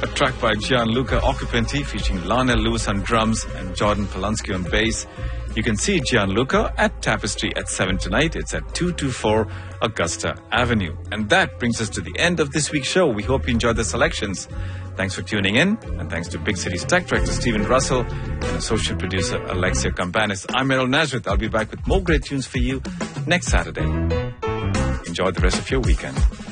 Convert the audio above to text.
a track by Gianluca Occupanti featuring Lionel Lewis on drums and Jordan Polanski on bass. You can see Gianluca at Tapestry at 7 tonight. It's at 224 Augusta Avenue. And that brings us to the end of this week's show. We hope you enjoyed the selections. Thanks for tuning in, and thanks to Big City's tech director Stephen Russell and associate producer Alexia Campanis. I'm Errol Nazareth. I'll be back with more great tunes for you next Saturday. Enjoy the rest of your weekend.